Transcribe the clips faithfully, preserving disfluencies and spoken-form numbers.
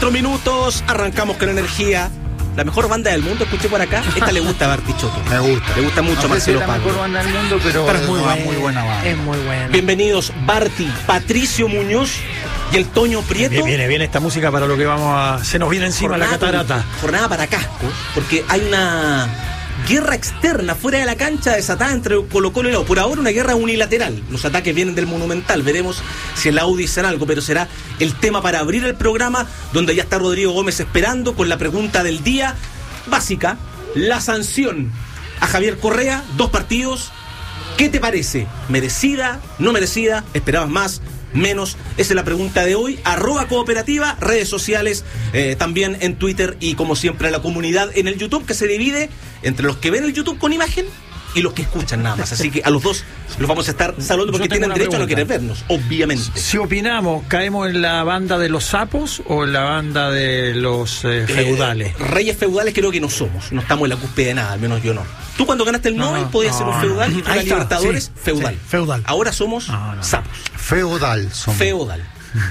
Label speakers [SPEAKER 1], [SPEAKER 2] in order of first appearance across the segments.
[SPEAKER 1] Cuatro minutos, arrancamos con energía. La mejor banda del mundo, escuché por acá. Esta le gusta a Bartichotto.
[SPEAKER 2] Me gusta.
[SPEAKER 1] Le gusta mucho a
[SPEAKER 2] no sé si
[SPEAKER 1] Marcelo
[SPEAKER 2] es la
[SPEAKER 1] Pablo.
[SPEAKER 2] mejor banda del mundo, pero,
[SPEAKER 3] Pero es muy,
[SPEAKER 2] es
[SPEAKER 3] buena,
[SPEAKER 2] muy buena banda.
[SPEAKER 3] Es muy buena.
[SPEAKER 1] Bienvenidos Barti, Patricio Muñoz y el Toño Prieto.
[SPEAKER 4] Bien, viene, viene esta música para lo que vamos a... Se nos viene encima
[SPEAKER 1] Jornada
[SPEAKER 4] la catarata.
[SPEAKER 1] con- Jornada para cascos, porque hay una guerra externa fuera de la cancha desatada entre Colo-Colo y la U. Por ahora una guerra unilateral. Los ataques vienen del Monumental. Veremos si el Audi dicen algo, pero será el tema para abrir el programa, donde ya está Rodrigo Gómez esperando con la pregunta del día básica. La sanción a Javier Correa, dos partidos. ¿Qué te parece? ¿Merecida? ¿No merecida? ¿Esperabas más? ¿Menos? Esa es la pregunta de hoy. Arroba cooperativa, redes sociales, eh, también en Twitter y como siempre la comunidad en el YouTube, que se divide entre los que ven el YouTube con imagen y los que escuchan nada más. Así que a los dos los vamos a estar saludando porque
[SPEAKER 4] Yo tengo
[SPEAKER 1] tienen
[SPEAKER 4] una
[SPEAKER 1] derecho a no
[SPEAKER 4] pregunta.
[SPEAKER 1] querer vernos, obviamente.
[SPEAKER 4] Si opinamos, ¿caemos en la banda de los sapos o en la banda de los eh, feudales?
[SPEAKER 1] Eh, reyes feudales creo que no somos, no estamos en la cúspide de nada, al menos yo no. Tú cuando ganaste el
[SPEAKER 4] No,
[SPEAKER 1] Nobel
[SPEAKER 4] no,
[SPEAKER 1] podías
[SPEAKER 4] no,
[SPEAKER 1] ser un
[SPEAKER 4] no.
[SPEAKER 1] feudal y tú
[SPEAKER 3] Ahí
[SPEAKER 1] la
[SPEAKER 3] está,
[SPEAKER 1] Libertadores,
[SPEAKER 3] sí,
[SPEAKER 1] feudal.
[SPEAKER 3] sí, feudal.
[SPEAKER 1] Ahora somos
[SPEAKER 4] No, no.
[SPEAKER 1] sapos.
[SPEAKER 2] Feudal somos.
[SPEAKER 1] Feudal.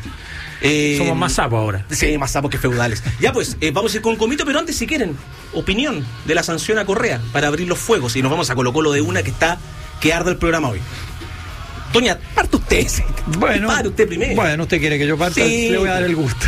[SPEAKER 1] Eh,
[SPEAKER 4] Somos más sapos ahora.
[SPEAKER 1] Sí, más sapos que feudales. Ya pues, eh, vamos a ir con Comito, pero antes si quieren, opinión de la sanción a Correa para abrir los fuegos y nos vamos a Colo-Colo de una que está, que arde el programa hoy. Doña, parte usted.
[SPEAKER 4] Bueno,
[SPEAKER 1] Pare usted primero.
[SPEAKER 4] bueno, usted quiere que yo parta,
[SPEAKER 1] Sí.
[SPEAKER 4] le voy a dar el gusto.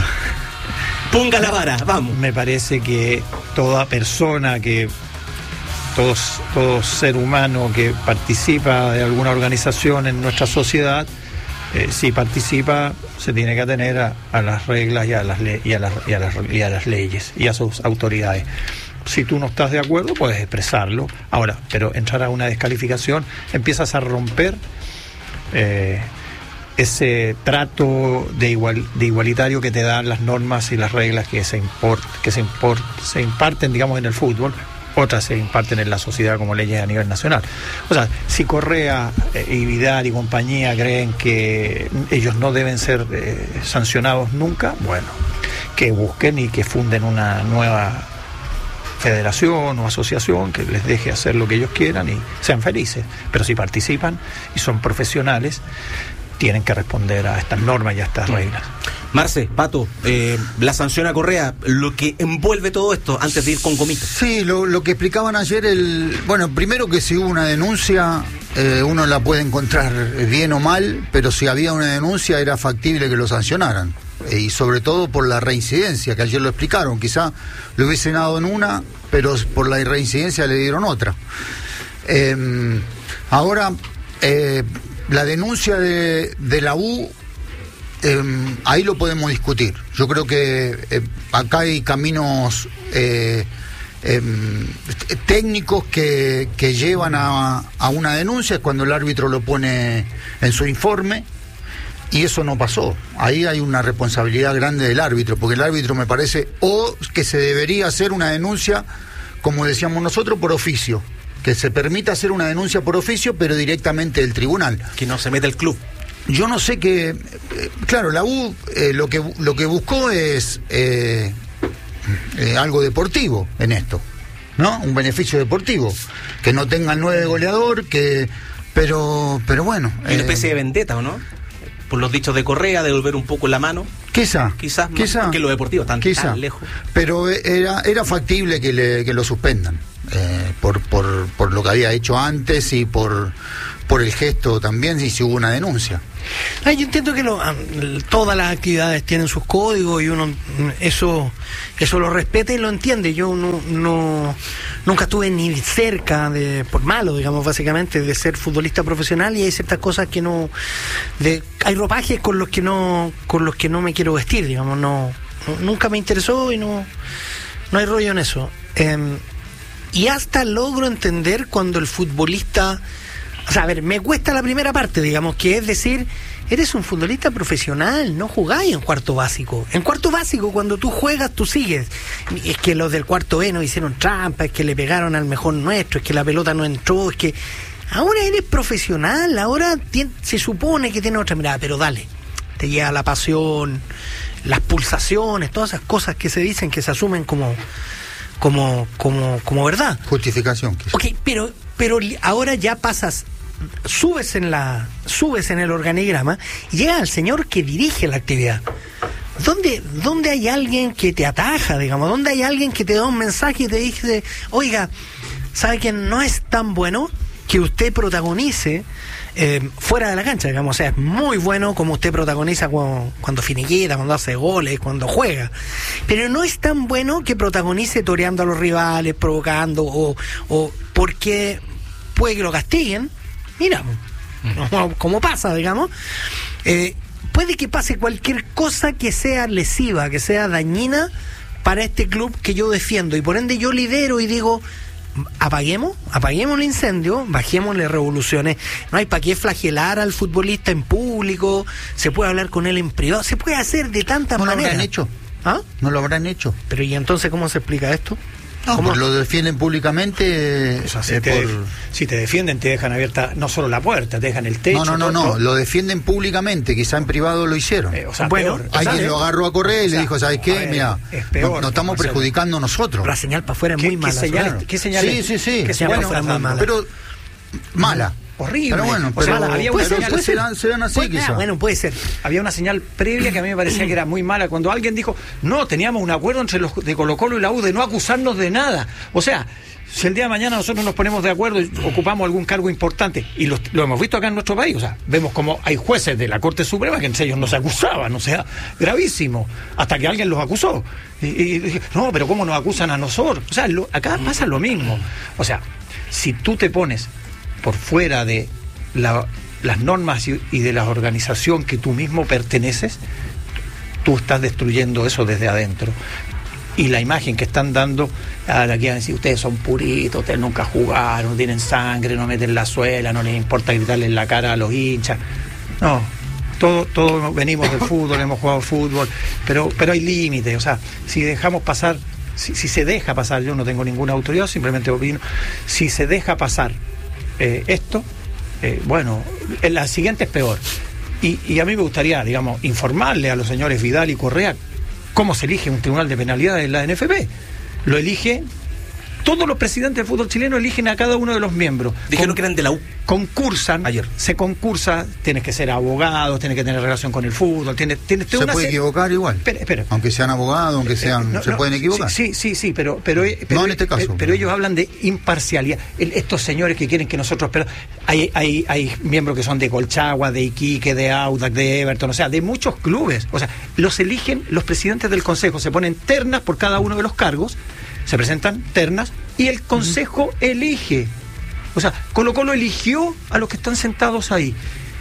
[SPEAKER 1] Ponga la vara, vamos.
[SPEAKER 4] Me parece que toda persona que todo, todo ser humano que participa de alguna organización en nuestra sociedad, eh, si participa, se tiene que atener a, a las reglas y a las, le- y, a las, y, a las, y a las leyes y a sus autoridades. Si tú no estás de acuerdo, puedes expresarlo. Ahora, pero entrar a una descalificación, empiezas a romper eh, ese trato de igual de igualitario que te dan las normas y las reglas que se import, que se import, se imparten, digamos, en el fútbol. Otras se imparten en la sociedad como leyes a nivel nacional. O sea, si Correa eh, y Vidal y compañía creen que ellos no deben ser eh, sancionados nunca, bueno, que busquen y que funden una nueva federación o asociación que les deje hacer lo que ellos quieran y sean felices. Pero si participan y son profesionales, tienen que responder a estas normas y a estas reglas.
[SPEAKER 1] Marce, Pato, eh, la sanción a Correa, lo que envuelve todo esto antes de ir con Comito.
[SPEAKER 2] Sí, lo, lo que explicaban ayer, el bueno, primero que si hubo una denuncia, eh, uno la puede encontrar bien o mal, pero si había una denuncia era factible que lo sancionaran. Eh, y sobre todo por la reincidencia, que ayer lo explicaron. Quizá lo hubiesen dado en una, pero por la reincidencia le dieron otra. Eh, ahora, eh, la denuncia de, de la U... Eh, ahí lo podemos discutir. Yo creo que eh, acá hay caminos eh, eh, técnicos que, que llevan a, a una denuncia, es cuando el árbitro lo pone en su informe, y eso no pasó. Ahí hay una responsabilidad grande del árbitro, porque el árbitro me parece, o que se debería hacer una denuncia, como decíamos nosotros, por oficio, que se permita hacer una denuncia por oficio, pero directamente del tribunal.
[SPEAKER 1] Que no se mete el club.
[SPEAKER 2] Yo no sé qué, eh, claro, la U eh, lo que lo que buscó es eh, eh, algo deportivo en esto, ¿no? Un beneficio deportivo, que no tenga el nueve goleador, que, pero, pero bueno.
[SPEAKER 1] Hay una especie de vendetta, ¿o no? Por los dichos de Correa, devolver un poco la mano.
[SPEAKER 2] Quizá,
[SPEAKER 1] Quizás más
[SPEAKER 2] quizá,
[SPEAKER 1] que lo deportivo, tan,
[SPEAKER 2] quizá,
[SPEAKER 1] tan lejos.
[SPEAKER 2] pero era era factible que le que lo suspendan eh, por por por lo que había hecho antes y por por el gesto también, y si hubo una denuncia.
[SPEAKER 3] Ay, yo entiendo que lo, todas las actividades tienen sus códigos y uno eso eso lo respeta y lo entiende. Yo no, no nunca estuve ni cerca de, por malo, digamos, básicamente, de ser futbolista profesional, y hay ciertas cosas que no, de, hay ropajes con los que no, con los que no me quiero vestir, digamos, no, no nunca me interesó y no, no hay rollo en eso. Eh, y hasta logro entender cuando el futbolista, o sea, a ver, me cuesta la primera parte, digamos, que es decir, eres un futbolista profesional, no jugáis en cuarto básico. En cuarto básico, cuando tú juegas, tú sigues. Es que los del cuarto B nos hicieron trampa, es que le pegaron al mejor nuestro, es que la pelota no entró, es que ahora eres profesional, ahora tien, se supone que tiene otra mirada, pero dale, te llega la pasión, las pulsaciones, todas esas cosas que se dicen, que se asumen como, como, como, como verdad.
[SPEAKER 2] Justificación. Quizá.
[SPEAKER 3] Ok, pero, pero ahora ya pasas, subes en la, subes en el organigrama y llega al señor que dirige la actividad. ¿Dónde, ¿Dónde hay alguien que te ataja, digamos? ¿Dónde hay alguien que te da un mensaje y te dice, oiga, ¿sabe que no es tan bueno que usted protagonice eh, fuera de la cancha, digamos? O sea, es muy bueno como usted protagoniza cuando, cuando finiquita, cuando hace goles, cuando juega, pero no es tan bueno que protagonice toreando a los rivales, provocando, o, o porque puede que lo castiguen. Mira, como, como pasa, digamos, eh, puede que pase cualquier cosa que sea lesiva, que sea dañina para este club que yo defiendo, y por ende yo lidero y digo, apaguemos, apaguemos el incendio, bajémosle revoluciones. No hay para qué flagelar al futbolista en público, se puede hablar con él en privado, se puede hacer de tantas
[SPEAKER 2] ¿No
[SPEAKER 3] maneras.
[SPEAKER 2] lo habrán hecho?
[SPEAKER 3] ¿Ah?
[SPEAKER 2] ¿No lo habrán hecho?
[SPEAKER 3] Pero ¿y entonces cómo se explica esto?
[SPEAKER 2] No,
[SPEAKER 3] ¿Cómo?
[SPEAKER 2] pues lo defienden públicamente.
[SPEAKER 4] O sea, si,
[SPEAKER 2] eh,
[SPEAKER 4] te,
[SPEAKER 2] por...
[SPEAKER 4] si te defienden, te dejan abierta no solo la puerta, te dejan el techo.
[SPEAKER 2] No, no, no,
[SPEAKER 4] todo,
[SPEAKER 2] no,
[SPEAKER 4] todo.
[SPEAKER 2] lo defienden públicamente, quizá en privado lo hicieron.
[SPEAKER 4] Eh, o sea,
[SPEAKER 3] Bueno,
[SPEAKER 4] peor.
[SPEAKER 2] Alguien
[SPEAKER 3] ¿sabes?
[SPEAKER 2] lo agarró a correr y
[SPEAKER 4] O sea,
[SPEAKER 2] le dijo, ¿sabes qué?
[SPEAKER 4] a ver,
[SPEAKER 2] Mira,
[SPEAKER 4] es peor,
[SPEAKER 2] no, no estamos
[SPEAKER 4] Marcelo.
[SPEAKER 2] perjudicando nosotros.
[SPEAKER 3] La señal para afuera es
[SPEAKER 4] ¿Qué-
[SPEAKER 3] muy
[SPEAKER 4] qué
[SPEAKER 3] mala.
[SPEAKER 4] señal?
[SPEAKER 3] ¿sabes?
[SPEAKER 4] ¿Qué señales?
[SPEAKER 2] Sí, sí, sí.
[SPEAKER 3] ¿Qué señal
[SPEAKER 2] Bueno,
[SPEAKER 3] para afuera es muy mala?
[SPEAKER 2] pero mala.
[SPEAKER 4] Horrible.
[SPEAKER 2] Pero bueno,
[SPEAKER 4] O
[SPEAKER 2] pero,
[SPEAKER 4] sea, había una
[SPEAKER 3] puede ser,
[SPEAKER 4] señal-
[SPEAKER 3] puede ser.
[SPEAKER 2] serán, serán así
[SPEAKER 3] Puede-
[SPEAKER 2] quizá.
[SPEAKER 3] ah, bueno, puede ser.
[SPEAKER 4] Había una señal previa que a mí me parecía que era muy mala, cuando alguien dijo, no, teníamos un acuerdo entre los de Colo-Colo y la U de no acusarnos de nada. O sea, si el día de mañana nosotros nos ponemos de acuerdo y ocupamos algún cargo importante, y lo, lo hemos visto acá en nuestro país, o sea, vemos como hay jueces de la Corte Suprema que entre ellos no se acusaban, o sea, gravísimo, hasta que alguien los acusó. Y, y dije, no, pero ¿cómo nos acusan a nosotros? O sea, lo, acá pasa lo mismo. O sea, si tú te pones por fuera de la, las normas y, y de la organización que tú mismo perteneces, tú estás destruyendo eso desde adentro. Y la imagen que están dando, ahora aquí van a decir, ustedes son puritos, ustedes nunca jugaron, no tienen sangre, no meten la suela, no les importa gritarle en la cara a los hinchas. No, todos todo venimos del fútbol, hemos jugado fútbol, pero, pero hay límites. O sea, si dejamos pasar, si, si se deja pasar, yo no tengo ninguna autoridad, simplemente opino, si se deja pasar eh, esto, eh, bueno, la siguiente es peor. Y, y a mí me gustaría, digamos, informarle a los señores Vidal y Correa cómo se elige un tribunal de penalidades en la N F P. Lo elige, todos los presidentes del fútbol chileno eligen a cada uno de los miembros.
[SPEAKER 1] Dijeron
[SPEAKER 4] Con-
[SPEAKER 1] que eran de la U.
[SPEAKER 4] concursan,
[SPEAKER 1] Ayer.
[SPEAKER 4] se concursa, tienes que ser abogado, tienes que tener relación con el fútbol, tienes, tienes
[SPEAKER 2] Se
[SPEAKER 4] una
[SPEAKER 2] puede
[SPEAKER 4] serie-
[SPEAKER 2] equivocar igual.
[SPEAKER 4] Espera, espera.
[SPEAKER 2] Aunque sean abogados, aunque sean,
[SPEAKER 4] No,
[SPEAKER 2] se
[SPEAKER 4] no,
[SPEAKER 2] pueden equivocar.
[SPEAKER 4] Sí, sí, sí, pero, pero, pero,
[SPEAKER 2] No en este caso,
[SPEAKER 4] pero,
[SPEAKER 2] pero-
[SPEAKER 4] ellos hablan de imparcialidad. El- estos señores que quieren que nosotros, pero hay, hay, hay miembros que son de Colchagua, de Iquique, de Audax, de Everton, o sea, de muchos clubes. O sea, los eligen los presidentes del consejo, se ponen ternas por cada uno de los cargos, se presentan ternas y el consejo elige. O sea, Colo Colo eligió a los que están sentados ahí.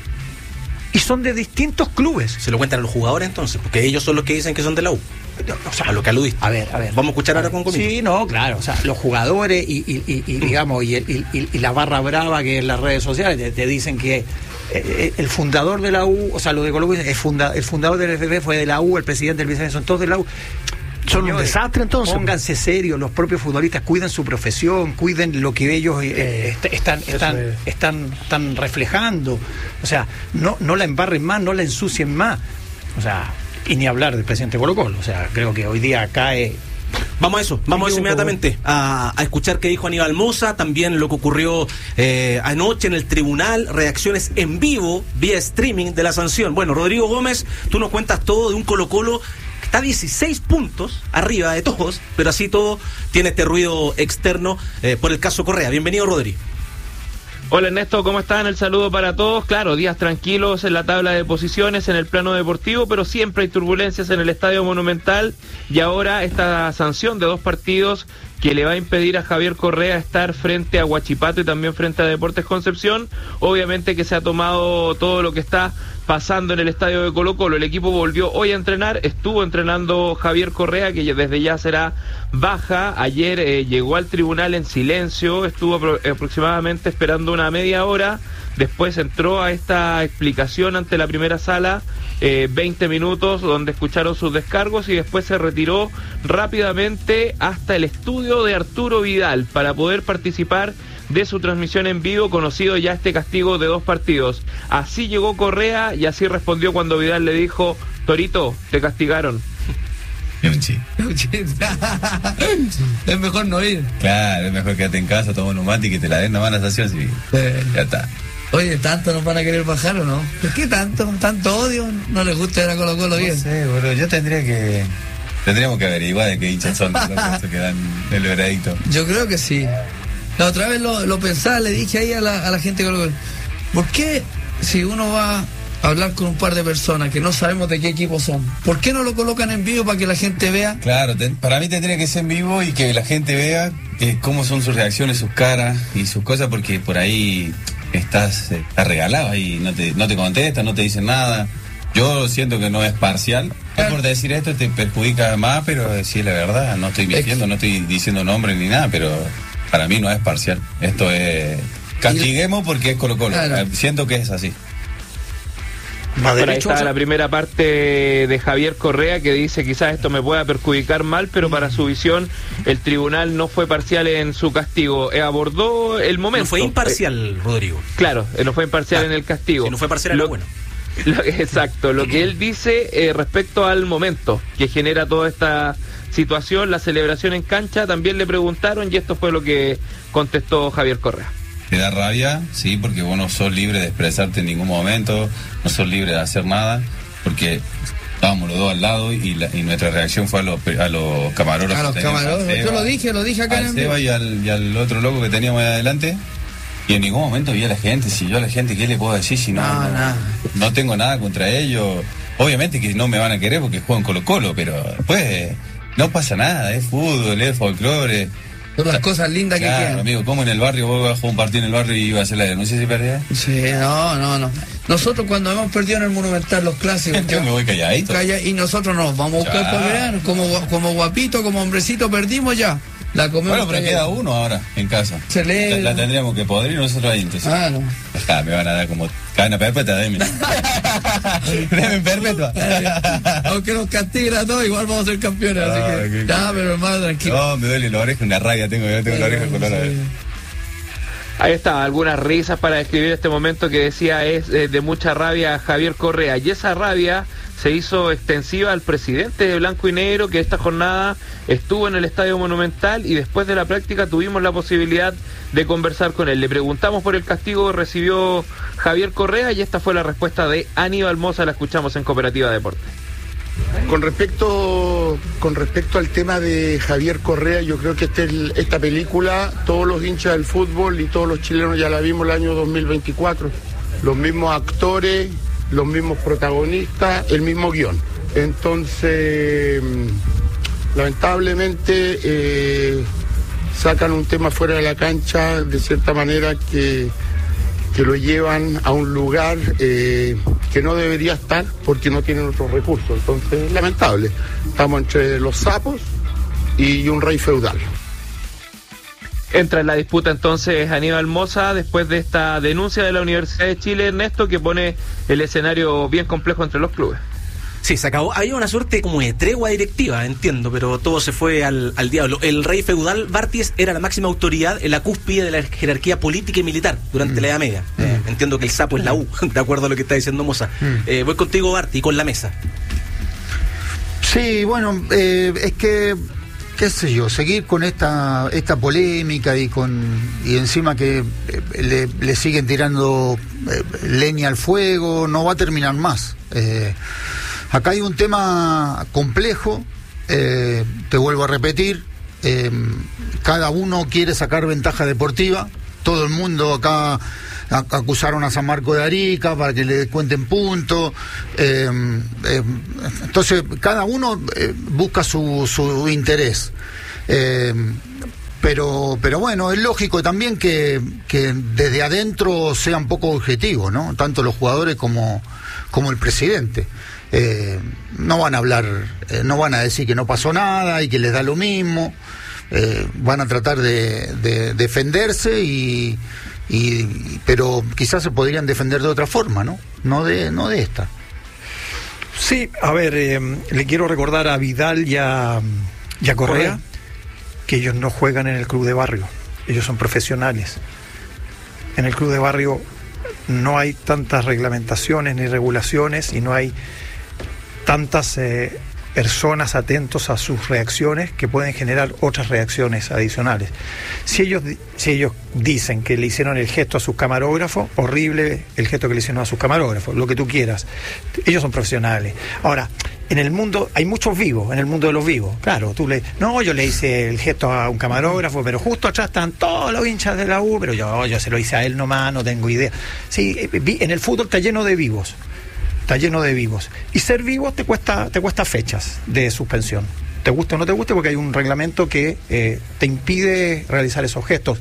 [SPEAKER 4] Y son de distintos clubes.
[SPEAKER 1] Se lo cuentan a los jugadores entonces, porque ellos son los que dicen que son de la U.
[SPEAKER 4] O sea,
[SPEAKER 1] A lo que aludiste.
[SPEAKER 4] A ver, a ver.
[SPEAKER 1] Vamos a escuchar ahora
[SPEAKER 4] ver.
[SPEAKER 1] con Comito.
[SPEAKER 4] Sí, no, claro. O sea, los jugadores y, y, y, y, digamos, y, el- y, y- y la barra brava que en las redes sociales te, te dicen que eh, el fundador de la U, o sea, lo de Colombia, el, funda, el fundador del F P fue de la U, el presidente del vicepresidente son todos de la U.
[SPEAKER 3] Son un
[SPEAKER 4] Señores,
[SPEAKER 3] desastre entonces.
[SPEAKER 4] Pónganse serios, los propios futbolistas cuiden su profesión, cuiden lo que ellos eh,
[SPEAKER 3] Eh,
[SPEAKER 4] est- están,
[SPEAKER 3] eso
[SPEAKER 4] están,
[SPEAKER 3] es.
[SPEAKER 4] están, están reflejando. O sea, no, no la embarren más, no la ensucien más. O sea, y ni hablar del presidente Colo Colo. O sea, creo que hoy día cae.
[SPEAKER 1] Vamos a eso, vamos a eso
[SPEAKER 4] equivoco,
[SPEAKER 1] inmediatamente, a, a escuchar qué dijo Aníbal Mosa, también lo que ocurrió eh, anoche en el tribunal, reacciones en vivo, vía streaming de la sanción. Bueno, Rodrigo Gómez, tú nos cuentas todo de un Colo Colo que está dieciséis puntos arriba de todos, pero así todo tiene este ruido externo eh, por el caso Correa. Bienvenido, Rodrigo.
[SPEAKER 5] Hola Ernesto, ¿cómo están? El saludo para todos. Claro, días tranquilos en la tabla de posiciones en el plano deportivo, pero siempre hay turbulencias en el Estadio Monumental y ahora esta sanción de dos partidos que le va a impedir a Javier Correa estar frente a Huachipato y también frente a Deportes Concepción. Obviamente que se ha tomado todo lo que está pasando en el estadio de Colo Colo. El equipo volvió hoy a entrenar, estuvo entrenando Javier Correa, que desde ya será baja. Ayer eh, llegó al tribunal en silencio, estuvo apro- aproximadamente esperando una media hora, después entró a esta explicación ante la primera sala, eh, veinte minutos donde escucharon sus descargos y después se retiró rápidamente hasta el estudio de Arturo Vidal para poder participar de su transmisión en vivo, conocido ya este castigo de dos partidos. Así llegó Correa y así respondió cuando Vidal le dijo: Torito, te castigaron.
[SPEAKER 6] Es mejor no ir. Claro, es mejor quedarte en casa, toma un mate y que te la den nomás la estación, sí. Ya está. Oye, ¿tanto nos van a querer bajar o no? ¿Por qué tanto? ¿Tanto odio? ¿No les gusta ver a Colo Colo bien?
[SPEAKER 7] No sé, boludo, yo tendría que... Tendríamos que averiguar de qué hinchas son los que dan el veredicto.
[SPEAKER 6] Yo creo que sí. La otra vez lo, lo pensaba, le dije ahí a la, a la gente de Colo Colo, ¿por qué si uno va a hablar con un par de personas que no sabemos de qué equipo son, ¿por qué no lo colocan en vivo para que la gente vea?
[SPEAKER 7] Claro, te, para mí tendría que ser en vivo y que la gente vea eh, cómo son sus reacciones, sus caras y sus cosas, porque por ahí estás, eh, estás regalado ahí, no te, no te contestan, no te dicen nada. Yo siento que no es parcial. Claro. Por decir esto te perjudica más, pero sí es la verdad, no estoy mintiendo, no estoy diciendo nombre ni nada, pero para mí no es parcial. Esto es... Castiguemos porque es Colo Colo. Claro. Siento que es así.
[SPEAKER 5] Bueno, ahí está la primera parte de Javier Correa, que dice quizás esto me pueda perjudicar mal, pero para su visión el tribunal no fue parcial en su castigo. Eh, abordó el momento.
[SPEAKER 1] No fue imparcial, eh, Rodrigo.
[SPEAKER 5] Claro, eh, no fue imparcial ah, en el castigo.
[SPEAKER 1] Si no fue parcial, lo, era bueno.
[SPEAKER 5] Lo, exacto, lo que él dice eh, respecto al momento que genera toda esta situación, la celebración en cancha, también le preguntaron y esto fue lo que contestó Javier Correa.
[SPEAKER 7] ¿Te da rabia? Sí, porque vos no sos libre de expresarte en ningún momento, no sos libre de hacer nada, porque estábamos los dos al lado y, la, y nuestra reacción fue a los, a los camarógrafos.
[SPEAKER 6] A los camarógrafos, yo lo dije, lo dije acá
[SPEAKER 7] al
[SPEAKER 6] en
[SPEAKER 7] Seba y al, y al otro loco que teníamos ahí adelante, y en ningún momento vi a la gente. Si yo a la gente, ¿qué le puedo decir si no,
[SPEAKER 6] no,
[SPEAKER 7] no, no tengo nada contra ellos? Obviamente que no me van a querer porque juegan Colo Colo, pero pues no pasa nada, es fútbol, es folclore.
[SPEAKER 6] Son las cosas lindas
[SPEAKER 7] claro,
[SPEAKER 6] que quedan.
[SPEAKER 7] Amigo, ¿cómo en el barrio vos vas a jugar un partido en el barrio y ibas a hacer la denuncia si perdías?
[SPEAKER 6] Sí, no, no, no. Nosotros cuando hemos perdido en el Monumental los clásicos...
[SPEAKER 7] Yo me voy calladito.
[SPEAKER 6] Calla, y nosotros nos vamos a buscar para verano. Como, como guapito, como hombrecito, perdimos ya. La comemos.
[SPEAKER 7] Bueno, pero queda uno ahora en casa.
[SPEAKER 6] Se lee.
[SPEAKER 7] La, la tendríamos que podrir nosotros ahí entonces.
[SPEAKER 6] Ah, no.
[SPEAKER 7] Ajá, me van a dar como cadena perpetua, deme. Deme perpetua.
[SPEAKER 6] Aunque nos castiguen a todos, igual vamos a ser campeones. Ah, así que. Ya, pero hermano, tranquilo.
[SPEAKER 7] No, me duele la oreja, una rabia tengo, yo tengo la oreja colorada. Sí.
[SPEAKER 5] Ahí está, algunas risas para describir este momento que decía es eh, de mucha rabia Javier Correa. Y esa rabia se hizo extensiva al presidente de Blanco y Negro, que esta jornada estuvo en el Estadio Monumental y después de la práctica tuvimos la posibilidad de conversar con él. Le preguntamos por el castigo que recibió Javier Correa y esta fue la respuesta de Aníbal Mosa, la escuchamos en Cooperativa Deportes.
[SPEAKER 8] Con respecto con respecto al tema de Javier Correa, yo creo que este, esta película, todos los hinchas del fútbol y todos los chilenos ya la vimos el año dos mil veinticuatro. Los mismos actores, los mismos protagonistas, el mismo guión. Entonces, lamentablemente, eh, sacan un tema fuera de la cancha, de cierta manera que... que lo llevan a un lugar eh, que no debería estar porque no tienen otros recursos. Entonces, lamentable. Estamos entre los sapos y un rey feudal.
[SPEAKER 5] Entra en la disputa entonces Aníbal Mosa después de esta denuncia de la Universidad de Chile, Ernesto, que pone el escenario bien complejo entre los clubes.
[SPEAKER 1] Sí, se acabó. Había una suerte como de tregua directiva, entiendo, pero todo se fue al, al diablo. El rey feudal Barties era la máxima autoridad en la cúspide de la jerarquía política y militar durante mm. la Edad Media. Mm. Eh, entiendo que el sapo es la U, de acuerdo a lo que está diciendo Mosa. Mm. Eh, voy contigo, Barty, con la mesa.
[SPEAKER 2] Sí, bueno, eh, es que, qué sé yo, seguir con esta esta polémica y con y encima que eh, le, le siguen tirando eh, leña al fuego, no va a terminar más. Eh, Acá hay un tema complejo, eh, te vuelvo a repetir, eh, cada uno quiere sacar ventaja deportiva, todo el mundo acá acusaron a San Marco de Arica para que le cuenten puntos, eh, eh, entonces cada uno eh, busca su, su interés. Eh, Pero, pero bueno, es lógico también que, que desde adentro sea un poco objetivo, ¿no? Tanto los jugadores como, como el presidente. Eh, no van a hablar, eh, no van a decir que no pasó nada y que les da lo mismo. Eh, van a tratar de, de defenderse y, y, pero quizás se podrían defender de otra forma, ¿no? No de, no de esta.
[SPEAKER 4] Sí, a ver, eh, le quiero recordar a Vidal y a, y a Correa que ellos no juegan en el club de barrio, ellos son profesionales. En el club de barrio no hay tantas reglamentaciones ni regulaciones y no hay tantas eh, personas atentos a sus reacciones que pueden generar otras reacciones adicionales. Si ellos, si ellos dicen que le hicieron el gesto a sus camarógrafos, horrible el gesto que le hicieron a sus camarógrafos, lo que tú quieras. Ellos son profesionales. Ahora, en el mundo hay muchos vivos, en el mundo de los vivos. Claro, tú le... No, yo le hice el gesto a un camarógrafo, pero justo atrás están todos los hinchas de la U, pero yo, yo se lo hice a él nomás, no tengo idea. Sí, en el fútbol está lleno de vivos. Está lleno de vivos. Y ser vivo te cuesta, te cuesta fechas de suspensión. Te guste o no te guste, porque hay un reglamento que eh, te impide realizar esos gestos.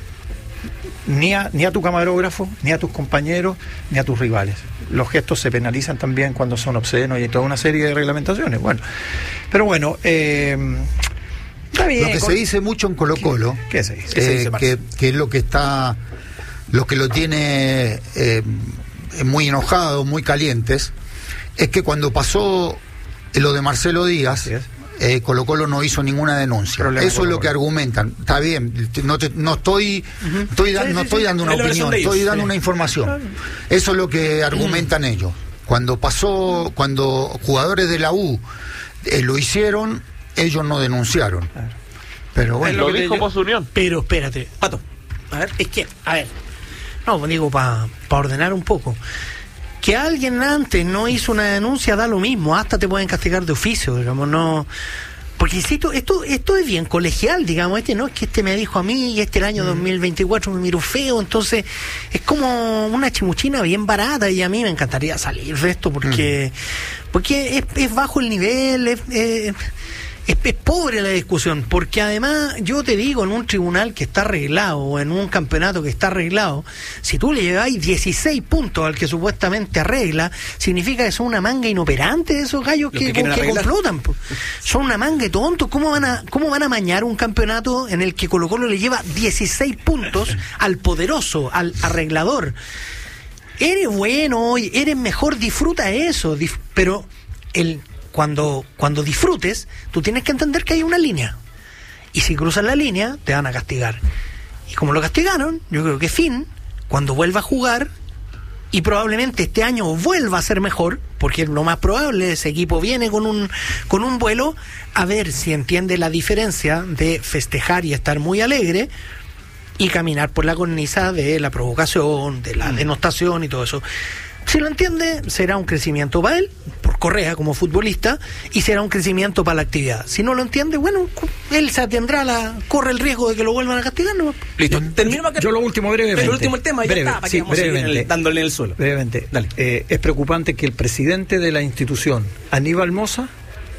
[SPEAKER 4] Ni a, ni a tu camarógrafo, ni a tus compañeros, ni a tus rivales. Los gestos se penalizan también cuando son obscenos y hay toda una serie de reglamentaciones. Bueno, pero bueno, eh, está bien.
[SPEAKER 2] Lo que
[SPEAKER 4] con...
[SPEAKER 2] se dice mucho en Colo-Colo,
[SPEAKER 4] ¿Qué, ¿Qué se dice?
[SPEAKER 2] Eh,
[SPEAKER 4] ¿Qué se dice,
[SPEAKER 2] que, que es lo que está, lo que lo tiene eh, muy enojado, muy calientes, es que cuando pasó lo de Marcelo Díaz, eh, Colo-Colo no hizo ninguna denuncia. Problema Eso es lo que argumentan. Está bien, no, te, no estoy, uh-huh. estoy da, sí, no sí, estoy sí. dando una es opinión, estoy dando sí. una información. Eso es lo que argumentan uh-huh. ellos. Cuando pasó, cuando jugadores de la U eh, lo hicieron, ellos no denunciaron. Claro. Pero bueno,
[SPEAKER 5] lo dijo por su unión.
[SPEAKER 3] Pero espérate, Pato. A ver, es que, a ver, no, digo, para pa ordenar un poco. Que alguien antes no hizo una denuncia da lo mismo, hasta te pueden castigar de oficio, digamos, no. Porque insisto, esto, esto es bien colegial, digamos, este no es que este me dijo a mí y este el año mm. dos mil veinticuatro me miró feo, entonces es como una chimuchina bien barata y a mí me encantaría salir de esto porque, mm. porque es, es bajo el nivel, es, es Es, es pobre la discusión, porque además yo te digo, en un tribunal que está arreglado o en un campeonato que está arreglado, si tú le lleváis dieciséis puntos al que supuestamente arregla, significa que son una manga inoperante de esos gallos que, que, que complotan. Son una manga de tontos. ¿Cómo van a, cómo van a mañar un campeonato en el que Colo-Colo le lleva dieciséis puntos al poderoso, al arreglador? Eres bueno, eres mejor, disfruta eso, dif- pero el Cuando, cuando disfrutes, tú tienes que entender que hay una línea. Y si cruzas la línea, te van a castigar. Y como lo castigaron, yo creo que fin, cuando vuelva a jugar, y probablemente este año vuelva a ser mejor, porque es lo más probable, ese equipo viene con un, con un vuelo, a ver si entiende la diferencia de festejar y estar muy alegre, y caminar por la cornisa de la provocación, de la denostación y todo eso. Si lo entiende, será un crecimiento para él, por Correa como futbolista, y será un crecimiento para la actividad. Si no lo entiende, bueno, él se atendrá, a la, corre el riesgo de que lo vuelvan a castigar, ¿no?
[SPEAKER 1] Listo, termino
[SPEAKER 4] Yo lo último, brevemente.
[SPEAKER 1] El último el tema, ya
[SPEAKER 4] Breve,
[SPEAKER 1] está, para
[SPEAKER 4] sí,
[SPEAKER 1] que vamos
[SPEAKER 4] brevemente,
[SPEAKER 1] a seguir el, dándole en el suelo.
[SPEAKER 4] Brevemente, dale. Eh, es preocupante que el presidente de la institución, Aníbal Mosa,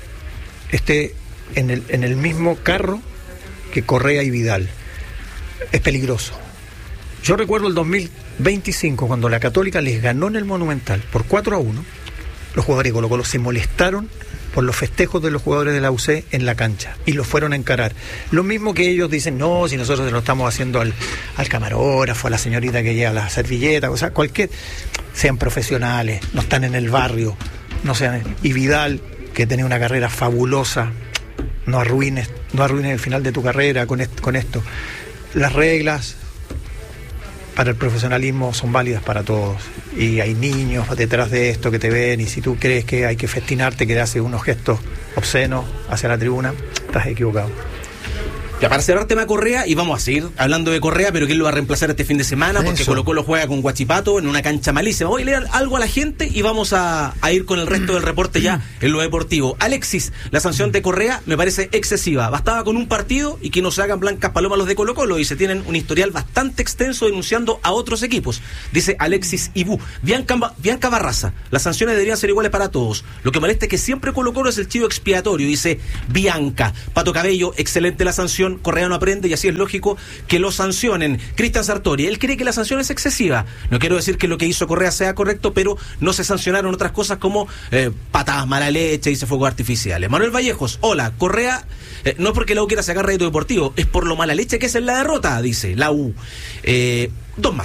[SPEAKER 4] esté en el, en el mismo carro que Correa y Vidal. Es peligroso. Yo recuerdo el dos mil veinticinco, cuando la Católica les ganó en el Monumental por cuatro a uno, los jugadores de Colo-Colo se molestaron por los festejos de los jugadores de la U C en la cancha y los fueron a encarar. Lo mismo que ellos dicen, no, si nosotros se lo estamos haciendo al, al camarógrafo, a la señorita que lleva la servilleta, o sea, cualquier, sean profesionales, no están en el barrio, no sean, y Vidal, que tenía una carrera fabulosa, no arruines, no arruines el final de tu carrera con esto, con esto. Las reglas para el profesionalismo son válidas para todos, y hay niños detrás de esto que te ven, y si tú crees que hay que festinarte, que haces unos gestos obscenos hacia la tribuna, estás equivocado.
[SPEAKER 1] Ya, para cerrar tema Correa, y vamos a seguir hablando de Correa, pero ¿quién lo va a reemplazar este fin de semana? Porque Colo-Colo juega con Huachipato en una cancha malísima. Voy a leer algo a la gente y vamos a, a ir con el resto del reporte ya en lo deportivo. Alexis, la sanción de Correa me parece excesiva. Bastaba con un partido y que no se hagan blancas palomas los de Colo-Colo, y se tienen un historial bastante extenso denunciando a otros equipos. Dice Alexis Ibú. Bianca, Bianca Barraza, las sanciones deberían ser iguales para todos. Lo que molesta es que siempre Colo-Colo es el chivo expiatorio, dice Bianca. Pato Cabello, excelente la sanción. Correa no aprende y así es lógico que lo sancionen. Cristian Sartori, él cree que la sanción es excesiva. No quiero decir que lo que hizo Correa sea correcto, pero no se sancionaron otras cosas como eh, patadas mala leche y fuegos artificiales. Manuel Vallejos, hola, Correa, eh, no es porque la U quiera sacar rédito deportivo, es por lo mala leche que es en la derrota, dice la U. Eh, dos más.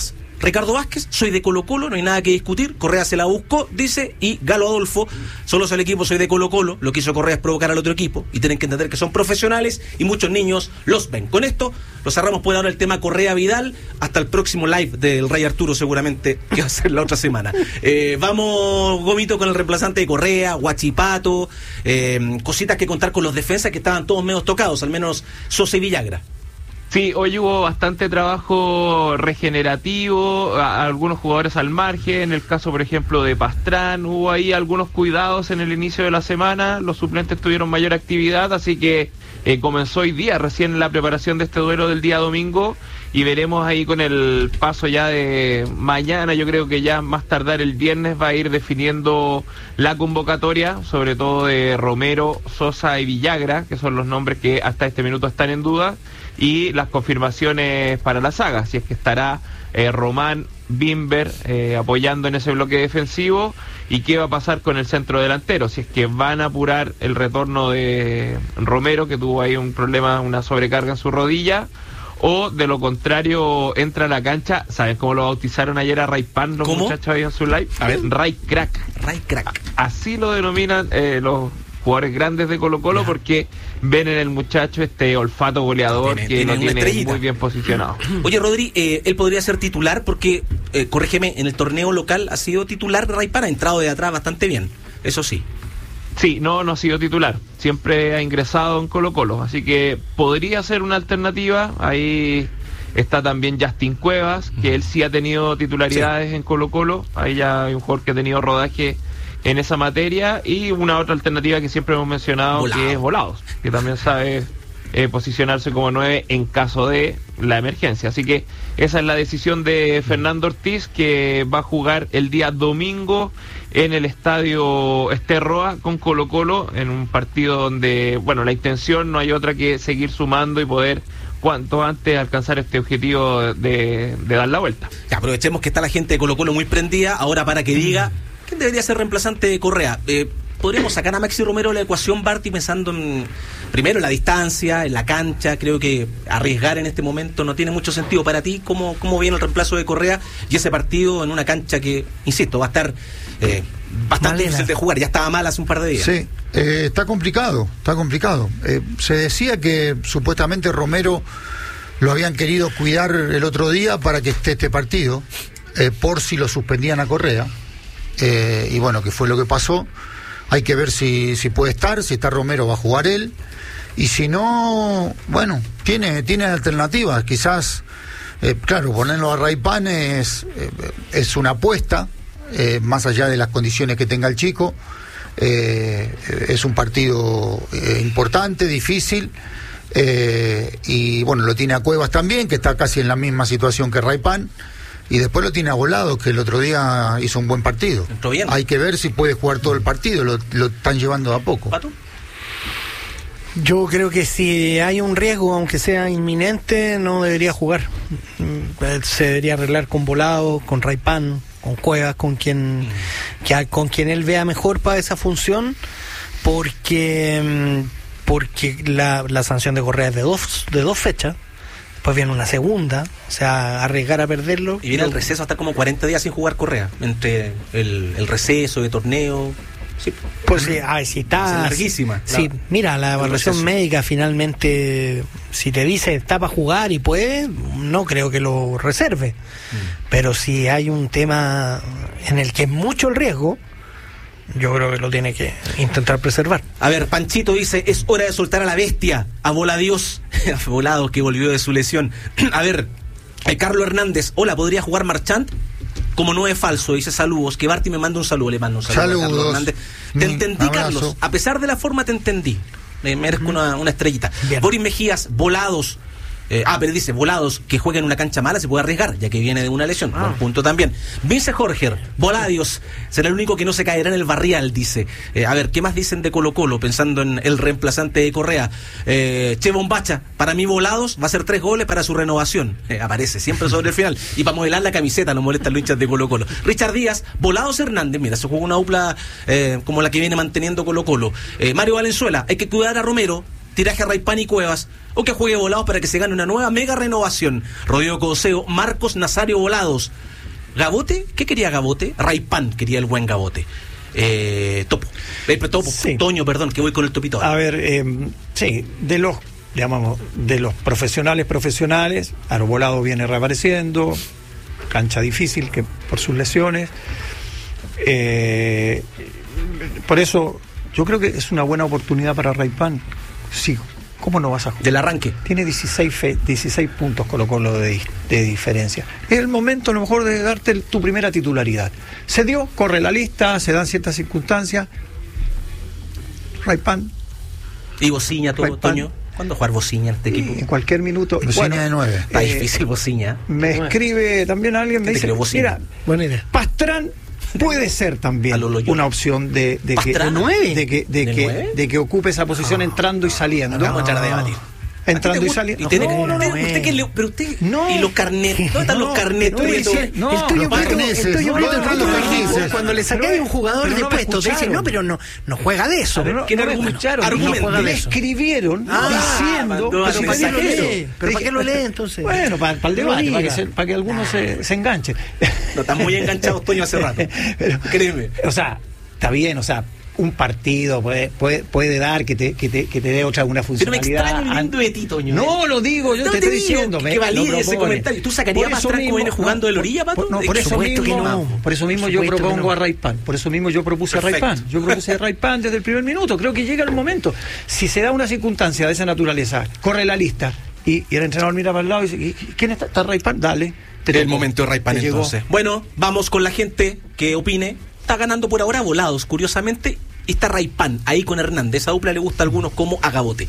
[SPEAKER 1] Ricardo Vázquez, soy de Colo Colo, no hay nada que discutir, Correa se la buscó, dice, y Galo Adolfo, solo soy el equipo, soy de Colo Colo, lo que hizo Correa es provocar al otro equipo, y tienen que entender que son profesionales, y muchos niños los ven. Con esto, lo cerramos por ahora el tema Correa-Vidal, hasta el próximo live del Rey Arturo seguramente, que va a ser la otra semana. Eh, vamos, Gomito, con el reemplazante de Correa, Huachipato, eh, cositas que contar con los defensas que estaban todos medio tocados, al menos Sosa y Villagra.
[SPEAKER 5] Sí, hoy hubo bastante trabajo regenerativo, a, a algunos jugadores al margen, en el caso por ejemplo de Pastrán, hubo ahí algunos cuidados en el inicio de la semana, los suplentes tuvieron mayor actividad, así que eh, comenzó hoy día recién la preparación de este duelo del día domingo, y veremos ahí con el paso ya de mañana, yo creo que ya más tardar el viernes va a ir definiendo la convocatoria, sobre todo de Romero, Sosa y Villagra, que son los nombres que hasta este minuto están en duda, y las confirmaciones para la saga, si es que estará eh, Román, Bimber eh, apoyando en ese bloque defensivo, y qué va a pasar con el centro delantero, si es que van a apurar el retorno de Romero, que tuvo ahí un problema, una sobrecarga en su rodilla, o de lo contrario entra a la cancha. ¿Saben cómo lo bautizaron ayer a Ray Pan los
[SPEAKER 1] ¿Cómo?
[SPEAKER 5] muchachos ahí en su live?
[SPEAKER 1] A ver.
[SPEAKER 5] Ray Crack.
[SPEAKER 1] Ray Crack.
[SPEAKER 5] Así lo denominan eh, los jugadores grandes de Colo Colo, porque ven en el muchacho este olfato goleador
[SPEAKER 1] Tiene-
[SPEAKER 5] que
[SPEAKER 1] tiene
[SPEAKER 5] lo
[SPEAKER 1] una
[SPEAKER 5] tiene
[SPEAKER 1] estrellita.
[SPEAKER 5] muy bien posicionado.
[SPEAKER 1] Oye, Rodri, eh, él podría ser titular porque, eh, corrígeme, en el torneo local ha sido titular de Raypan, ha entrado de atrás bastante bien, eso sí.
[SPEAKER 5] Sí, no, no ha sido titular, siempre ha ingresado en Colo Colo, así que podría ser una alternativa. Ahí está también Justin Cuevas, que él sí ha tenido titularidades sí. en Colo Colo, ahí ya hay un jugador que ha tenido rodaje en esa materia, y una otra alternativa que siempre hemos mencionado, Volado. que es Volados, que también sabe eh, posicionarse como nueve en caso de la emergencia. Así que esa es la decisión de Fernando Ortiz, que va a jugar el día domingo en el estadio Esterroa con Colo Colo, en un partido donde, bueno, la intención no hay otra que seguir sumando y poder cuanto antes alcanzar este objetivo de, de dar la vuelta.
[SPEAKER 1] Ya, aprovechemos que está la gente de Colo Colo muy prendida, ahora para que diga quién debería ser reemplazante de Correa. Eh, podríamos sacar a Maxi Romero de la ecuación, Barty, pensando en, primero en la distancia, en la cancha. Creo que arriesgar en este momento no tiene mucho sentido. Para ti, ¿cómo, cómo viene el reemplazo de Correa y ese partido en una cancha que, insisto, va a estar eh, bastante difícil de jugar? Ya estaba mal hace un par de días.
[SPEAKER 2] Sí, eh, está complicado, está complicado. Eh, se decía que supuestamente Romero lo habían querido cuidar el otro día para que esté este partido, eh, por si lo suspendían a Correa. Eh, y bueno, que fue lo que pasó. Hay que ver si, si puede estar, si está Romero va a jugar él, y si no, bueno, tiene, tiene alternativas, quizás, eh, claro, ponerlo a Raypan es, eh, es una apuesta, eh, más allá de las condiciones que tenga el chico, eh, es un partido eh, importante, difícil, eh, y bueno, lo tiene a Cuevas también, que está casi en la misma situación que Raypan. Y después lo tiene a Volado, que el otro día hizo un buen partido.
[SPEAKER 1] Bien.
[SPEAKER 2] Hay que ver si puede jugar todo el partido, lo, lo están llevando de a poco.
[SPEAKER 1] ¿Pato?
[SPEAKER 3] Yo creo que si hay un riesgo, aunque sea inminente, no debería jugar. Se debería arreglar con Volado, con Raypan, con Cuevas, con quien, que, con quien él vea mejor para esa función, porque, porque la, la sanción de Correa es de dos, de dos fechas. Pues viene una segunda, o sea, arriesgar a perderlo.
[SPEAKER 1] Y viene el receso, hasta como cuarenta días sin jugar Correa, entre el, el receso de torneo. Sí.
[SPEAKER 3] Pues sí, ay, si está...
[SPEAKER 1] Es larguísima.
[SPEAKER 3] Sí, la, mira, la evaluación médica finalmente, si te dice está para jugar y puede, no creo que lo reserve. Mm. Pero si hay un tema en el que es mucho el riesgo, yo creo que lo tiene que intentar preservar.
[SPEAKER 1] A ver, Panchito dice, es hora de soltar a la bestia, a Voladios, a Volado, que volvió de su lesión. A ver, eh, Carlos Hernández, hola, ¿podría jugar Marchand? Como nueve falso, dice saludos, que Barty me manda un saludo, le mando un saludo
[SPEAKER 2] saludos.
[SPEAKER 1] a Carlos Hernández. Te entendí, abrazo. Carlos, a pesar de la forma te entendí, me merezco mm. una, una estrellita. Bien. Boris Mejías, Volados. Eh, ah, pero dice, Volados, que juega en una cancha mala, se puede arriesgar, ya que viene de una lesión. Ah. Buen punto también. Vince Jorge, Voladios, será el único que no se caerá en el barrial, dice. Eh, a ver, ¿qué más dicen de Colo Colo? Pensando en el reemplazante de Correa. Eh, Che Bombacha, para mí Volados va a ser tres goles para su renovación. Eh, aparece siempre sobre el final. Y para modelar la camiseta, nos molestan los hinchas de Colo Colo. Richard Díaz, Volados Hernández, mira, se juega una dupla eh, como la que viene manteniendo Colo Colo. Eh, Mario Valenzuela, hay que cuidar a Romero. tiraje a Raypan y Cuevas, o que juegue Volados para que se gane una nueva mega renovación. Rodrigo Coseo, Marcos Nazario Volados. ¿Gabote? ¿Qué quería Gabote? Raypan quería el buen Gabote. Eh, topo. Eh, topo.
[SPEAKER 4] Sí.
[SPEAKER 1] Toño, perdón, que voy con el topito.
[SPEAKER 4] A ver, eh, sí, de los, digamos, de los profesionales profesionales, Arbolado viene reapareciendo, cancha difícil que por sus lesiones. Eh, por eso, yo creo que es una buena oportunidad para Raypan. Sí, ¿cómo no vas a jugar?
[SPEAKER 1] Del arranque.
[SPEAKER 4] Tiene dieciséis, fe, dieciséis puntos Colo Colo de, de diferencia. Es el momento a lo mejor de darte el, tu primera titularidad. Se dio, corre la lista, se dan ciertas circunstancias. Raypan.
[SPEAKER 1] Y Bociña, todo,
[SPEAKER 4] Raypan.
[SPEAKER 1] Toño. ¿Cuándo jugar Bociña en este equipo?
[SPEAKER 4] En cualquier minuto.
[SPEAKER 2] Bociña
[SPEAKER 4] Bueno,
[SPEAKER 2] de nueve.
[SPEAKER 1] Está
[SPEAKER 4] eh,
[SPEAKER 1] difícil Bociña.
[SPEAKER 4] Me escribe también alguien, me
[SPEAKER 1] te
[SPEAKER 4] dice,
[SPEAKER 1] creo, Bociña?
[SPEAKER 4] mira,
[SPEAKER 3] Buena idea.
[SPEAKER 4] Pastrán puede ser
[SPEAKER 1] A
[SPEAKER 4] también
[SPEAKER 1] lo Loyola.
[SPEAKER 4] una opción de, de que
[SPEAKER 1] ¿Pastrán?
[SPEAKER 3] ¿Nueve?
[SPEAKER 4] de que de
[SPEAKER 1] ¿De
[SPEAKER 4] que,
[SPEAKER 1] nueve?
[SPEAKER 4] de que ocupe esa posición entrando y saliendo.
[SPEAKER 1] No, vamos a entrar a debatir.
[SPEAKER 4] Entrando
[SPEAKER 1] ¿A ti
[SPEAKER 4] y
[SPEAKER 1] te
[SPEAKER 4] saliendo.
[SPEAKER 1] gusta? Y tiene
[SPEAKER 4] No,
[SPEAKER 1] que-
[SPEAKER 4] no, no,
[SPEAKER 1] usted, usted que le- pero usted
[SPEAKER 4] No.
[SPEAKER 1] y los carnets, ¿dónde están
[SPEAKER 4] No,
[SPEAKER 1] los carnets?
[SPEAKER 4] no,
[SPEAKER 1] Prieto?
[SPEAKER 4] dice- no,
[SPEAKER 3] el tuyo,
[SPEAKER 2] los
[SPEAKER 3] Prieto,
[SPEAKER 2] carneses,
[SPEAKER 3] el tuyo,
[SPEAKER 2] no,
[SPEAKER 3] Prieto,
[SPEAKER 2] no,
[SPEAKER 3] el
[SPEAKER 2] no,
[SPEAKER 3] tuyo,
[SPEAKER 2] los
[SPEAKER 3] Prieto,
[SPEAKER 2] carneses.
[SPEAKER 3] cuando le sacáis
[SPEAKER 4] Pero-
[SPEAKER 3] un jugador
[SPEAKER 4] pero
[SPEAKER 3] de
[SPEAKER 4] no me
[SPEAKER 3] puesto, te dice,
[SPEAKER 4] escucharon.
[SPEAKER 3] no, pero no, no juega de eso.
[SPEAKER 4] Pero no,
[SPEAKER 1] ¿Quién
[SPEAKER 4] no me
[SPEAKER 1] argumenta?
[SPEAKER 4] escucharon.
[SPEAKER 1] Argumenta.
[SPEAKER 3] No juega
[SPEAKER 4] Me
[SPEAKER 3] de eso.
[SPEAKER 4] escribieron
[SPEAKER 1] Ah,
[SPEAKER 4] diciendo,
[SPEAKER 1] mandó
[SPEAKER 4] pero
[SPEAKER 1] a
[SPEAKER 4] ¿para qué lo
[SPEAKER 1] mensajero.
[SPEAKER 4] lee?
[SPEAKER 3] Pero ¿para qué lo lee entonces?
[SPEAKER 4] Bueno, para, para el
[SPEAKER 3] No
[SPEAKER 4] debate, para que,
[SPEAKER 3] diga.
[SPEAKER 4] se- para que algunos se, se enganchen.
[SPEAKER 1] No, están muy enganchados, Toño, hace rato.
[SPEAKER 4] Pero-
[SPEAKER 1] Créeme.
[SPEAKER 4] O sea, está bien, o sea, un partido puede, puede, puede dar que te, que te, que te dé otra alguna
[SPEAKER 1] Pero me
[SPEAKER 4] funcionalidad.
[SPEAKER 1] extraño viniendo de ti, Toño.
[SPEAKER 4] No lo digo, yo
[SPEAKER 1] No
[SPEAKER 4] te
[SPEAKER 1] te
[SPEAKER 4] estoy
[SPEAKER 1] digo
[SPEAKER 4] diciendo.
[SPEAKER 1] que
[SPEAKER 4] me-
[SPEAKER 1] valide
[SPEAKER 4] lo
[SPEAKER 1] ese
[SPEAKER 4] propone.
[SPEAKER 1] comentario. ¿Tú sacarías
[SPEAKER 4] Por
[SPEAKER 1] a
[SPEAKER 4] eso
[SPEAKER 1] Pastrán como viene jugando de la orilla, Pato?
[SPEAKER 4] por- No, por
[SPEAKER 1] Por
[SPEAKER 4] eso
[SPEAKER 3] supuesto
[SPEAKER 4] mismo,
[SPEAKER 3] que no.
[SPEAKER 4] por eso mismo
[SPEAKER 3] Por
[SPEAKER 4] yo
[SPEAKER 3] supuesto que
[SPEAKER 4] propongo
[SPEAKER 3] no.
[SPEAKER 4] a Raypan. Por eso mismo yo propuse
[SPEAKER 1] Perfecto.
[SPEAKER 4] a Raypan. Yo propuse a Raypan desde el primer minuto. Creo que llega el momento. Si se da una circunstancia de esa naturaleza, corre la lista y, y el entrenador mira para el lado y dice, ¿y ¿quién está? ¿Está Raypan? Dale. Te
[SPEAKER 1] El
[SPEAKER 4] tocó.
[SPEAKER 1] momento de Raypan,
[SPEAKER 4] Te llegó.
[SPEAKER 1] entonces. Bueno, vamos con la gente que opine. Está ganando por ahora Volados, curiosamente. Y está Raypan ahí con Hernández. Esa dupla le gusta a algunos como a Gabote.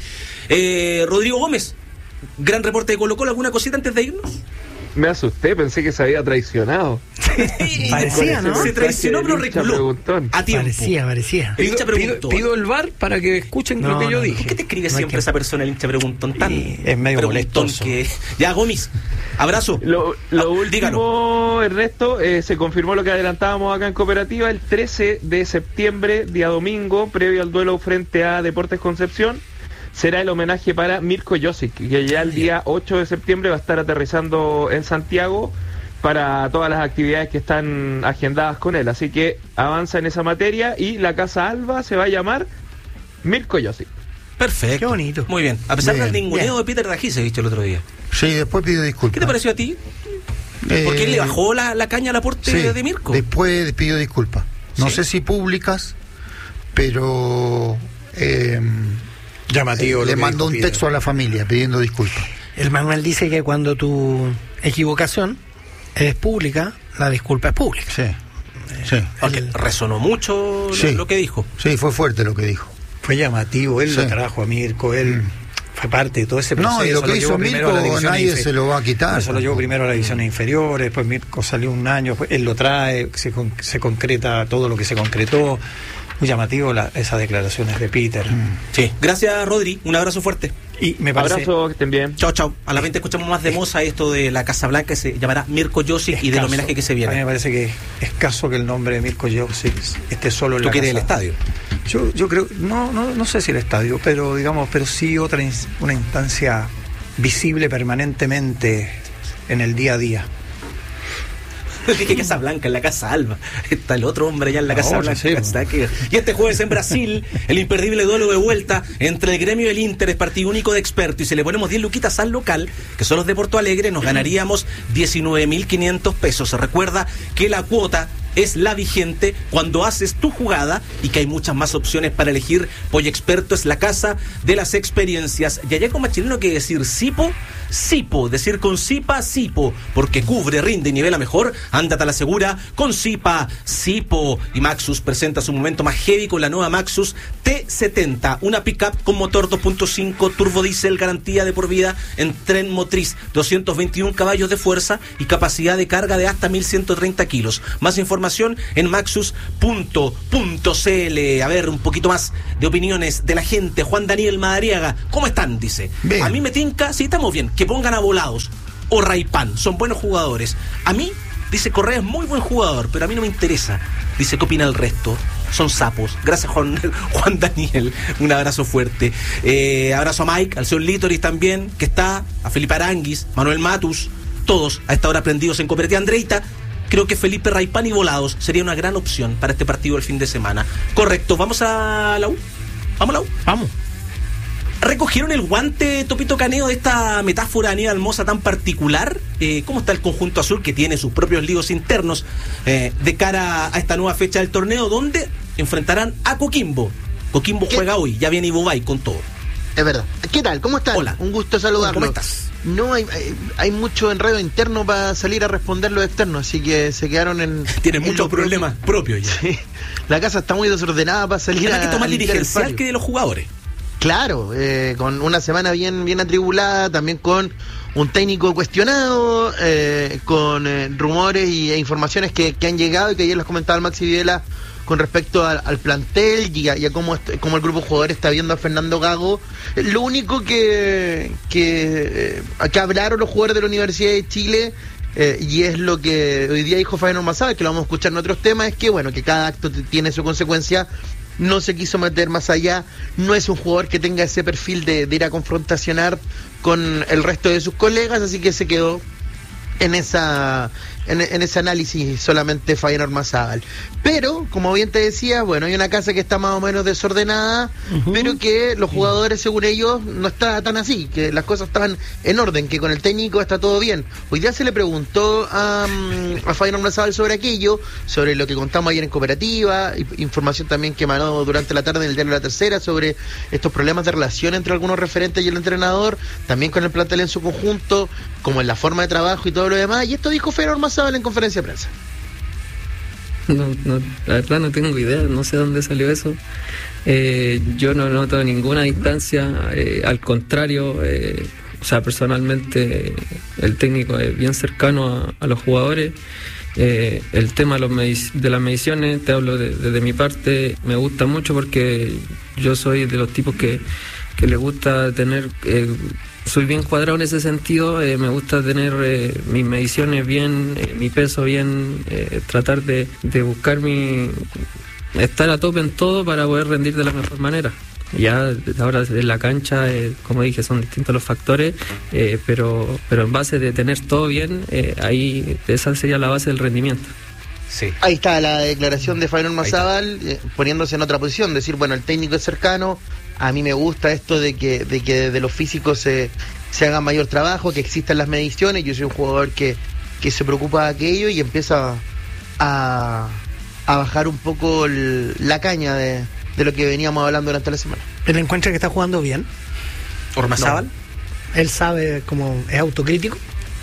[SPEAKER 1] Eh, Rodrigo Gómez, gran reporte de Colo Colo. ¿Alguna cosita antes de irnos?
[SPEAKER 5] Me asusté, pensé que se había traicionado.
[SPEAKER 3] Parecía, ¿no?
[SPEAKER 1] Se traicionó, pero
[SPEAKER 5] El hincha
[SPEAKER 1] reculó.
[SPEAKER 5] preguntón.
[SPEAKER 1] A tiempo.
[SPEAKER 3] Parecía, parecía.
[SPEAKER 1] El hincha
[SPEAKER 4] Pido, pido,
[SPEAKER 1] preguntó.
[SPEAKER 4] pido el V A R para que escuchen
[SPEAKER 3] No,
[SPEAKER 4] lo que yo
[SPEAKER 3] no,
[SPEAKER 4] dije.
[SPEAKER 1] ¿Por qué te escribe
[SPEAKER 3] No hay
[SPEAKER 1] siempre
[SPEAKER 3] que-
[SPEAKER 1] esa persona, el hincha preguntón? Tan
[SPEAKER 4] Y es medio
[SPEAKER 1] preguntón
[SPEAKER 4] molestoso.
[SPEAKER 1] que... Ya, Gómez, abrazo.
[SPEAKER 5] Lo, lo
[SPEAKER 1] Ah, dígalo.
[SPEAKER 5] último, Ernesto, eh, se confirmó lo que adelantábamos acá en Cooperativa, el trece de septiembre, día domingo, previo al duelo frente a Deportes Concepción, será el homenaje para Mirko Josic, que ya el día ocho de septiembre va a estar aterrizando en Santiago para todas las actividades que están agendadas con él. Así que avanza en esa materia y la Casa Alba se va a llamar Mirko Josic.
[SPEAKER 1] Perfecto.
[SPEAKER 3] Qué bonito.
[SPEAKER 1] Muy bien. A pesar
[SPEAKER 2] Bien.
[SPEAKER 1] del ninguneo
[SPEAKER 3] Bien.
[SPEAKER 1] de Peter Dají, se visto el otro día.
[SPEAKER 2] Sí, después pido disculpas.
[SPEAKER 1] ¿Qué te pareció a ti?
[SPEAKER 2] Eh,
[SPEAKER 1] Porque él le bajó la, la caña al aporte
[SPEAKER 2] sí,
[SPEAKER 1] de Mirko.
[SPEAKER 2] Después pido disculpas. No
[SPEAKER 1] Sí.
[SPEAKER 2] sé si públicas, pero eh,
[SPEAKER 4] Llamativo. lo
[SPEAKER 2] le
[SPEAKER 4] que
[SPEAKER 2] mandó
[SPEAKER 4] dijo
[SPEAKER 2] un
[SPEAKER 4] Peter.
[SPEAKER 2] texto a la familia pidiendo disculpas.
[SPEAKER 3] El manual dice que cuando tu equivocación es pública, la disculpa es pública.
[SPEAKER 2] Sí, sí.
[SPEAKER 1] Porque resonó mucho lo-
[SPEAKER 2] Sí.
[SPEAKER 1] lo que dijo.
[SPEAKER 2] Sí, fue fuerte lo que dijo.
[SPEAKER 4] Fue llamativo, él
[SPEAKER 2] Sí.
[SPEAKER 4] lo trajo a Mirko, él
[SPEAKER 2] Mm.
[SPEAKER 4] fue parte de todo ese proceso.
[SPEAKER 2] No, y lo que hizo
[SPEAKER 4] llevó primero a las
[SPEAKER 2] Mirko
[SPEAKER 4] divisiones
[SPEAKER 2] nadie
[SPEAKER 4] infe-
[SPEAKER 2] se lo va a quitar.
[SPEAKER 4] Eso lo llevó primero a las divisiones inferiores, después Mirko salió un año, después él lo trae, se, con- se concreta todo lo que se concretó. Muy llamativo la- esas declaraciones de Peter.
[SPEAKER 1] Sí. Gracias, Rodri. Un abrazo fuerte.
[SPEAKER 4] Y me parece
[SPEAKER 5] Abrazo, que estén bien.
[SPEAKER 1] Chao, chao. A la veinte escuchamos más de Moza, esto de la Casa Blanca, que se llamará Mirko Josic y del
[SPEAKER 4] escaso.
[SPEAKER 1] homenaje que se
[SPEAKER 4] A mí me
[SPEAKER 1] viene.
[SPEAKER 4] parece que es escaso que el nombre de Mirko Josic esté solo en
[SPEAKER 1] Tú
[SPEAKER 4] la
[SPEAKER 1] quieres el
[SPEAKER 4] casa.
[SPEAKER 1] estadio.
[SPEAKER 4] Yo, yo creo, no, no, no sé si el estadio, pero digamos, pero sí otra ins- una instancia visible permanentemente en el día a día.
[SPEAKER 1] Dije Casa Blanca, en la Casa Alba. Está el otro hombre allá en la
[SPEAKER 4] Ah,
[SPEAKER 1] Casa
[SPEAKER 4] otra,
[SPEAKER 1] Blanca.
[SPEAKER 4] sí,
[SPEAKER 1] Está aquí. Y este jueves en Brasil, el imperdible duelo de vuelta entre el gremio y el Inter es partido único de experto. Y si le ponemos diez luquitas al local, que son los de Porto Alegre, nos ganaríamos diecinueve mil quinientos pesos. Se recuerda que la cuota es la vigente cuando haces tu jugada y que hay muchas más opciones para elegir. Pollo Experto es la casa de las experiencias. Y allá como chileno que decir Sipo, Sipo, decir con Sipa, Sipo, porque cubre, rinde y nivela mejor. Ándate a la segura con Sipa, Sipo. Y Maxus presenta su momento más heavy con la nueva Maxus T setenta, una pickup con motor dos punto cinco turbo diésel, garantía de por vida en tren motriz, doscientos veintiún caballos de fuerza y capacidad de carga de hasta mil ciento treinta kilos. Más información en maxus punto c l. A ver, un poquito más de opiniones de la gente. Juan Daniel Madariaga, ¿cómo están? Dice.
[SPEAKER 2] Bien.
[SPEAKER 1] A mí me tinca, sí, estamos bien, que pongan a Volados o Raypan, son buenos jugadores. A mí, dice Correa, es muy buen jugador, pero a mí no me interesa. Dice, ¿qué opina el resto? son sapos. Gracias, Juan, Juan Daniel. Un abrazo fuerte. Eh, abrazo a Mike, al señor Litoris también, que está, a Felipe Aranguis, Manuel Matus, todos a esta hora prendidos en Cooperativa Andreita. Creo que Felipe Raipán y Volados sería una gran opción para este partido del fin de semana. Correcto, ¿vamos a la U? ¿Vamos a la U?
[SPEAKER 3] Vamos.
[SPEAKER 1] ¿Recogieron el guante, Topito Caneo, de esta metáfora de Aníbal Mosa tan particular? Eh, ¿Cómo está el conjunto azul, que tiene sus propios líos internos eh, de cara a esta nueva fecha del torneo, donde enfrentarán a Coquimbo? Coquimbo ¿Qué? Juega hoy, ya viene Ibobay con todo.
[SPEAKER 9] Es verdad. ¿Qué tal? ¿Cómo están?
[SPEAKER 1] Hola.
[SPEAKER 9] Un gusto saludarlo.
[SPEAKER 1] ¿Cómo estás?
[SPEAKER 9] No, hay, hay, hay mucho enredo interno para salir a responder los externos, así que se quedaron en...
[SPEAKER 1] Tienen muchos problemas propios ya.
[SPEAKER 9] Sí. La casa está muy desordenada para salir a...
[SPEAKER 1] Hay que tomar dirigencial que de los jugadores.
[SPEAKER 9] Claro, eh, con una semana bien bien atribulada, también con un técnico cuestionado, eh, con eh, rumores y, e informaciones que, que han llegado y que ayer los comentaba el Maxi Videla con respecto al, al plantel y a, y a cómo, est- cómo el grupo de jugadores está viendo a Fernando Gago. Lo único que, que, eh, que hablaron los jugadores de la Universidad de Chile, eh, y es lo que hoy día dijo Fabián Ormazábal, que lo vamos a escuchar en otros temas, es que bueno, que cada acto t- tiene su consecuencia. No se quiso meter más allá, no es un jugador que tenga ese perfil de, de ir a confrontacionar con el resto de sus colegas, así que se quedó en esa en, en ese análisis solamente Fabián Ormazábal. Pero, como bien te decía, bueno, hay una casa que está más o menos desordenada, uh-huh. pero que los jugadores, según ellos, no está tan así, que las cosas están en orden, que con el técnico está todo bien. Hoy día se le preguntó a, a Fabián Ormazábal sobre aquello, sobre lo que contamos ayer en Cooperativa, información también que emanó durante la tarde en el diario La Tercera, sobre estos problemas de relación entre algunos referentes y el entrenador, también con el plantel en su conjunto, como en la forma de trabajo y todo lo demás, y esto dijo Fabián Ormazábal en conferencia de prensa.
[SPEAKER 10] No, no, la verdad no tengo idea, no sé dónde salió eso. Eh, yo no noto ninguna distancia, eh, al contrario, eh, o sea, personalmente el técnico es bien cercano a, a los jugadores. Eh, el tema de, los medic- de las mediciones, te hablo de, de, de mi parte, me gusta mucho porque yo soy de los tipos que, que le gusta tener... Eh, soy bien cuadrado en ese sentido, eh, me gusta tener eh, mis mediciones bien, eh, mi peso bien, eh, tratar de, de buscar mi... estar a tope en todo para poder rendir de la mejor manera. Ya ahora en la cancha, eh, como dije, son distintos los factores, eh, pero, pero en base de tener todo bien, eh, ahí esa sería la base del rendimiento.
[SPEAKER 9] Sí. Ahí está la declaración de Fabián Ormazábal, eh, poniéndose en otra posición, decir, bueno, el técnico es cercano, a mí me gusta esto de que de que de los físicos se, se haga mayor trabajo, que existan las mediciones, yo soy un jugador que, que se preocupa de aquello y empieza a, a bajar un poco el, la caña de, de lo que veníamos hablando durante la semana.
[SPEAKER 3] ¿Él encuentra que está jugando bien?
[SPEAKER 1] ¿Ormazábal?
[SPEAKER 3] No. ¿Él sabe cómo es autocrítico?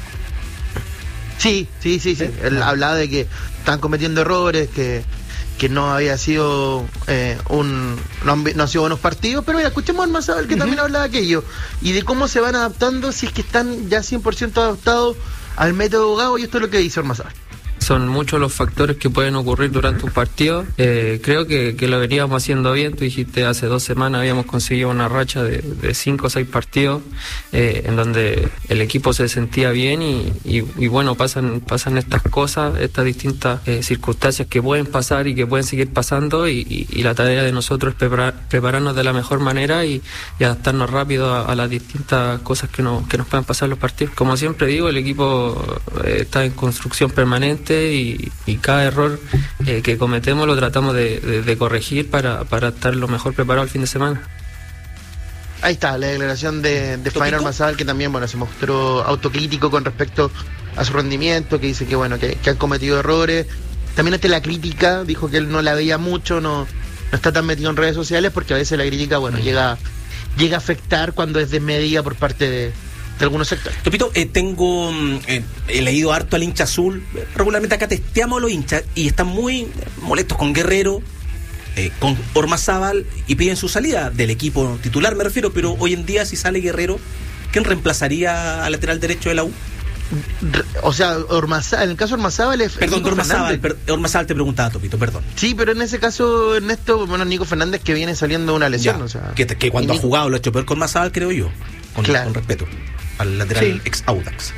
[SPEAKER 9] Sí, sí, sí, sí. Él hablaba de que están cometiendo errores, que, que no había sido eh, un no han, no han sido buenos partidos, pero mira, escuchemos a Ormazábal que uh-huh. también habla de aquello y de cómo se van adaptando si es que están ya cien por ciento adaptados al método Gago, y esto es lo que dice Ormazábal.
[SPEAKER 10] Son muchos los factores que pueden ocurrir durante un partido. Eh, creo que, que lo veníamos haciendo bien. Tú dijiste, hace dos semanas habíamos conseguido una racha de, de cinco o seis partidos eh, en donde el equipo se sentía bien y, y, y bueno, pasan pasan estas cosas, estas distintas eh, circunstancias que pueden pasar y que pueden seguir pasando y, y, y la tarea de nosotros es preparar, prepararnos de la mejor manera y, y adaptarnos rápido a, a las distintas cosas que, no, que nos pueden pasar en los partidos. Como siempre digo, el equipo eh, está en construcción permanente Y, y cada error eh, que cometemos lo tratamos de, de, de corregir para, para estar lo mejor preparado el fin de semana.
[SPEAKER 9] Ahí está la declaración de, de Fabián Ormazábal, que también bueno se mostró autocrítico con respecto a su rendimiento, que dice que bueno que, que han cometido errores. También ante la crítica, dijo que él no la veía mucho, no, no está tan metido en redes sociales, porque a veces la crítica bueno mm. llega, llega a afectar cuando es desmedida por parte de de algunos sectores.
[SPEAKER 1] Topito, eh, tengo eh, he leído harto al hincha azul. Regularmente acá testeamos a los hinchas y están muy molestos con Guerrero, eh, con Ormazábal, y piden su salida del equipo titular, me refiero, pero hoy en día si sale Guerrero, ¿quién reemplazaría al lateral derecho de la U?
[SPEAKER 9] O sea, Ormazábal, en el caso de Ormazábal es
[SPEAKER 1] Perdón, Ormazábal, per, Ormazábal te preguntaba, Topito, perdón.
[SPEAKER 9] Sí, pero en ese caso, Ernesto, bueno, Nico Fernández que viene saliendo de una lesión,
[SPEAKER 1] ya,
[SPEAKER 9] o sea,
[SPEAKER 1] que, que cuando ha
[SPEAKER 9] Nico...
[SPEAKER 1] jugado lo ha hecho peor con Ormazábal, creo yo, con,
[SPEAKER 9] claro.
[SPEAKER 1] con respeto al lateral
[SPEAKER 3] sí.
[SPEAKER 1] ex Audax.